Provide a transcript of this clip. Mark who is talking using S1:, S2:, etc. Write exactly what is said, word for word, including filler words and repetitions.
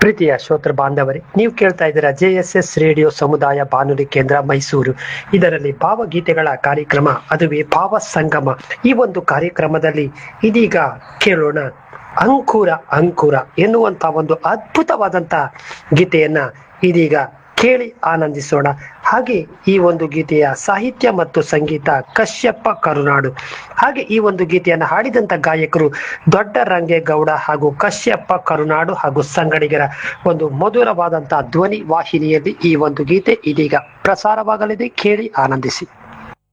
S1: ಪ್ರೀತಿಯ ಶ್ರೋತೃ ಬಾಂಧವರೇ, ನೀವು ಕೇಳ್ತಾ ಇದ್ದೀರಾ ಜೆ ಎಸ್ ಎಸ್ ರೇಡಿಯೋ ಸಮುದಾಯ ಬಾನುಲಿ ಕೇಂದ್ರ ಮೈಸೂರು. ಇದರಲ್ಲಿ ಭಾವಗೀತೆಗಳ ಕಾರ್ಯಕ್ರಮ, ಅದುವೇ ಭಾವ ಸಂಗಮ. ಈ ಒಂದು ಕಾರ್ಯಕ್ರಮದಲ್ಲಿ ಇದೀಗ ಕೇಳೋಣ ಅಂಕುರ ಅಂಕುರ ಎನ್ನುವಂತ ಒಂದು ಅದ್ಭುತವಾದಂತ ಗೀತೆಯನ್ನ ಇದೀಗ ಕೇಳಿ ಆನಂದಿಸೋಣ. ಹಾಗೆ ಈ ಒಂದು ಗೀತೆಯ ಸಾಹಿತ್ಯ ಮತ್ತು ಸಂಗೀತ ಕಶ್ಯಪ ಕರುನಾಡು. ಹಾಗೆ ಈ ಒಂದು ಗೀತೆಯನ್ನು ಹಾಡಿದಂತ ಗಾಯಕರು ದೊಡ್ಡ ರಂಗೇಗೌಡ ಹಾಗೂ ಕಶ್ಯಪ ಕರುನಾಡು ಹಾಗೂ ಸಂಗಡಿಗರ ಒಂದು ಮಧುರವಾದಂತಹ ಧ್ವನಿ ವಾಹಿನಿಯಲ್ಲಿ ಈ ಒಂದು ಗೀತೆ ಇದೀಗ ಪ್ರಸಾರವಾಗಲಿದೆ. ಕೇಳಿ ಆನಂದಿಸಿ.